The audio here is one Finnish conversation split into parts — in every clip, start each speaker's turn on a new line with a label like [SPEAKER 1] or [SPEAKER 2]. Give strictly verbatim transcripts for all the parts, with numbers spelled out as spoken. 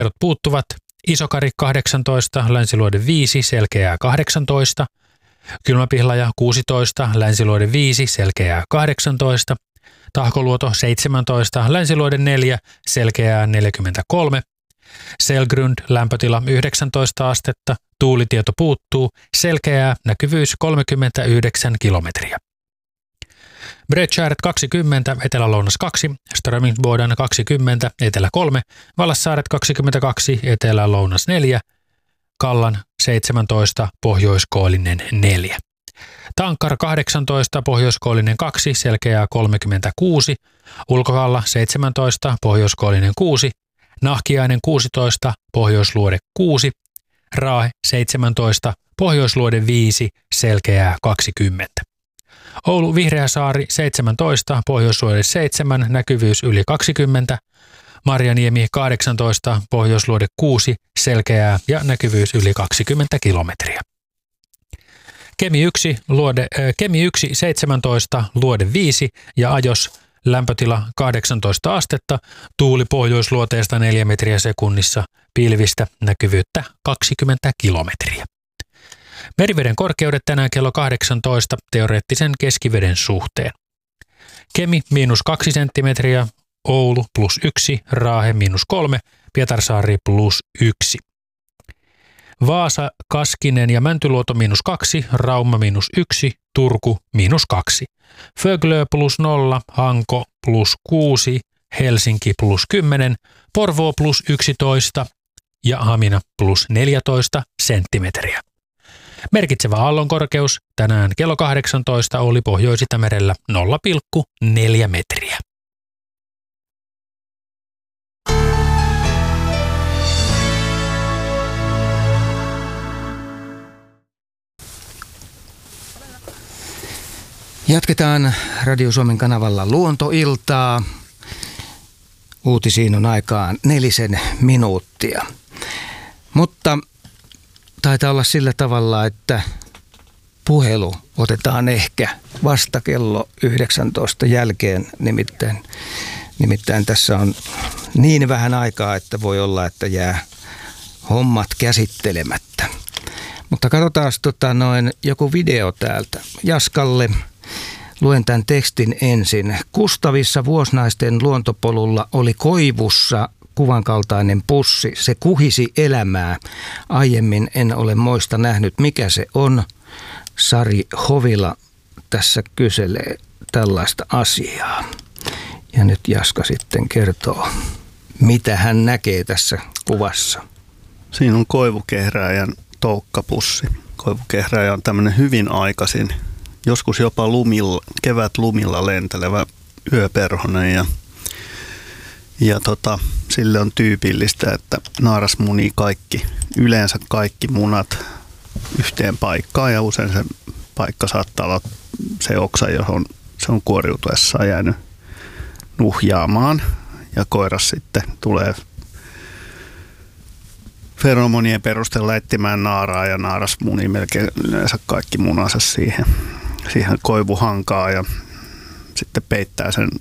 [SPEAKER 1] puuttuvat. Isokari kahdeksantoista, Länsiluode viisi, Selkeää kahdeksantoista. Kylmäpihlaja kuusitoista, Länsiluode viisi, Selkeää kahdeksantoista. Tahkoluoto seitsemäntoista, Länsiluode neljä, Selkeää neljäkymmentäkolme. Selgrund lämpötila yhdeksäntoista astetta, tuulitieto puuttuu, Selkeää, näkyvyys kolmekymmentäyhdeksän kilometriä. Bredskäret kaksikymmentä, Etelä-Lounas kaksi, Strömingsboden kaksikymmentä, Etelä kolme, Vallassaaret kaksikymmentäkaksi, Etelä-Lounas neljä, Kallan seitsemäntoista, Pohjoiskoillinen neljä. Tankkar kahdeksantoista, Pohjoiskoillinen kaksi, Selkeää kolmekymmentäkuusi, Ulkokalla seitsemäntoista, Pohjoiskoillinen kuusi, Nahkiainen kuusitoista, Pohjoisluode kuusi, Raahe seitsemäntoista, Pohjoisluode viisi, Selkeää kaksikymmentä. Oulu Vihreäsaari seitsemäntoista, Pohjoisluode seitsemän, näkyvyys yli kaksikymmentä. Marjaniemi kahdeksantoista, Pohjoisluode kuusi, Selkeää ja näkyvyys yli kaksikymmentä kilometriä. Kemi yksi, luode, äh, Kemi yksi seitsemäntoista, Luode viisi ja Ajos lämpötila kahdeksantoista astetta, tuuli pohjoisluoteesta neljä metriä sekunnissa, pilvistä näkyvyyttä kaksikymmentä kilometriä. Meriveden korkeudet tänään kello kahdeksantoista teoreettisen keskiveden suhteen. Kemi miinus kaksi senttimetriä, Oulu plus yksi, Raahe miinus kolme, Pietarsaari plus yksi. Vaasa, Kaskinen ja Mäntyluoto miinus kaksi, Rauma miinus yksi, Turku miinus kaksi. Föglö plus nolla, Hanko plus kuusi, Helsinki plus kymmenen, Porvoo plus yksitoista ja Hamina plus neljätoista senttimetriä. Merkitsevä aallonkorkeus tänään kello kahdeksantoista oli Pohjois-Itämerellä nolla pilkku neljä metriä.
[SPEAKER 2] Jatketaan Radio Suomen kanavalla Luontoiltaa. Uutisiin on aikaan nelisen minuuttia. Mutta taitaa olla sillä tavalla, että puhelu otetaan ehkä vasta kello yhdeksäntoista jälkeen. Nimittäin, nimittäin tässä on niin vähän aikaa, että voi olla, että jää hommat käsittelemättä. Mutta katsotaan tota noin joku video täältä Jaskalle. Luen tämän tekstin ensin. Kustavissa Vuosnaisten luontopolulla oli koivussa kuvan kaltainen pussi. Se kuhisi elämää. Aiemmin en ole moista nähnyt, mikä se on. Sari Hovila tässä kyselee tällaista asiaa. Ja nyt Jaska sitten kertoo, mitä hän näkee tässä kuvassa.
[SPEAKER 3] Siinä on koivukehrääjän toukkapussi. Koivukehrääjä on tämmöinen hyvin aikaisin, joskus jopa lumilla, kevät lumilla lentelevä yöperhonen ja, ja tota, sille on tyypillistä, että naaras munii kaikki, yleensä kaikki munat yhteen paikkaan ja usein se paikka saattaa olla se oksa, johon se on kuoriutuessaan jäänyt nuhjaamaan ja koiras sitten tulee feromonien perusteella etsimään naaraa ja naaras munii melkein yleensä kaikki munansa siihen, siihen koivuhankaan ja sitten peittää sen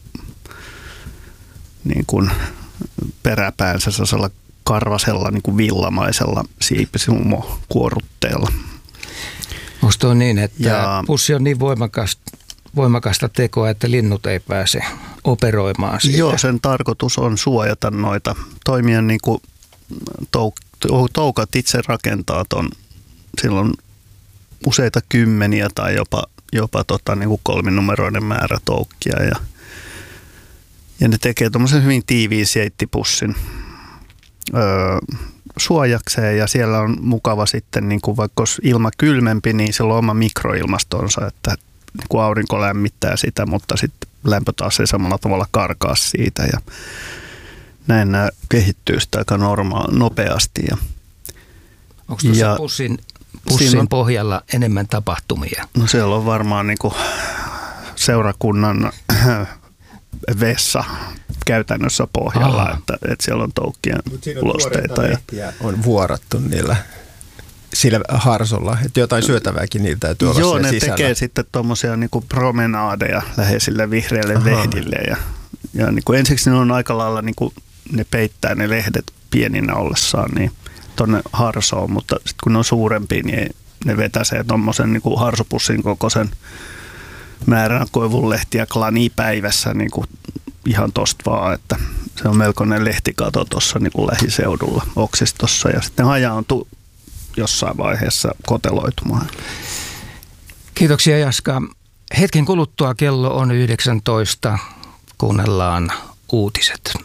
[SPEAKER 3] niin kuin peräpäänsä sellaisella karvasella niin kuin villamaisella siipisumo-kuorutteella.
[SPEAKER 2] Musta on niin, että ja pussi on niin voimakasta, voimakasta tekoa, että linnut ei pääse operoimaan siitä.
[SPEAKER 3] Joo, sen tarkoitus on suojata noita, toimia niin kuin touk- toukat itse rakentaa ton, silloin useita kymmeniä tai jopa, jopa tota, niin kuin kolminumeroinen määrä toukkia ja, ja ne tekee tuommoisen hyvin tiiviin seittipussin öö, suojakseen ja siellä on mukava sitten, niin kuin vaikka olisi ilma kylmempi, niin sillä on oma mikroilmastonsa, että niin kuin aurinko lämmittää sitä, mutta sitten lämpö taas ei samalla tavalla karkaa siitä ja näin nämä kehittyy sitä aika normaal, nopeasti. Ja,
[SPEAKER 2] onko tuossa pussin, pussin on, pohjalla enemmän tapahtumia?
[SPEAKER 3] No siellä on varmaan niin kuin seurakunnan vessa käytännössä pohjalla, että, että siellä on toukkien ulosteita.
[SPEAKER 4] Ja on vuorattu niillä sillä harsolla, että jotain syötävääkin niiltä täytyy olla
[SPEAKER 3] Joo,
[SPEAKER 4] siellä
[SPEAKER 3] ne
[SPEAKER 4] sisällä.
[SPEAKER 3] tekee sitten tuommoisia niin kuin promenaadeja läheisille vihreille Aha. vehdille ja, ja niin kuin ensiksi ne on aika lailla, niin kuin, ne peittää ne lehdet pieninä ollessaan niin tuonne harsoon, mutta sitten kun ne on suurempia, niin ne vetäsee tuommoisen niin kuin harsopussin kokoisen määrän koivunlehtiä klani päivässä niin kuin ihan tosta vaan, että se on melkoinen lehtikato tuossa niin kuin lähiseudulla oksistossa ja sitten hajautuu jossain vaiheessa koteloitumaan.
[SPEAKER 2] Kiitoksia Jaska. Hetken kuluttua kello on yhdeksäntoista. Kuunnellaan uutiset.